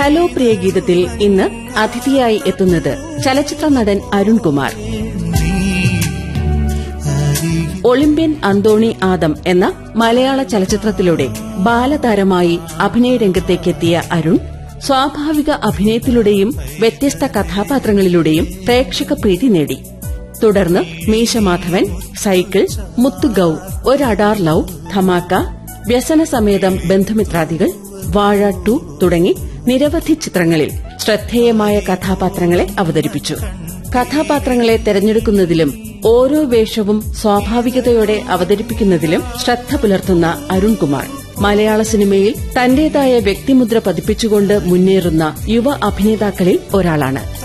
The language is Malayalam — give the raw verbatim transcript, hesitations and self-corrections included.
ഹലോ പ്രിയ ഗീതത്തിൽ ഇന്ന് അതിഥിയായി എത്തുന്നത് ചലച്ചിത്ര നടൻ അരുൺകുമാർ. ഒളിമ്പ്യൻ അന്തോണി ആദം എന്ന മലയാള ചലച്ചിത്രത്തിലൂടെ ബാലതാരമായി അഭിനയരംഗത്തേക്കെത്തിയ അരുൺ സ്വാഭാവിക അഭിനയത്തിലൂടെയും വ്യത്യസ്ത കഥാപാത്രങ്ങളിലൂടെയും പ്രേക്ഷക പ്രീതി നേടി. തുടർന്ന് മീശമാധവൻ, സൈക്കിൾ, മുത്തുഗൌ, ഒരടാർ ലവ്, ധമാക്ക, വ്യസനസമേതം ബന്ധുമിത്രാദികൾ, വാഴ ടു തുടങ്ങി നിരവധി ചിത്രങ്ങളിൽ ശ്രദ്ധേയമായ കഥാപാത്രങ്ങളെ അവതരിപ്പിച്ചു. കഥാപാത്രങ്ങളെ തെരഞ്ഞെടുക്കുന്നതിലും ഓരോ വേഷവും സ്വാഭാവികതയോടെ അവതരിപ്പിക്കുന്നതിലും ശ്രദ്ധ പുലർത്തുന്ന അരുൺകുമാർ മലയാള സിനിമയിൽ തന്റേതായ വ്യക്തിമുദ്ര പതിപ്പിച്ചുകൊണ്ട് മുന്നേറുന്ന യുവ അഭിനേതാക്കളിൽ ഒരാളാണ്.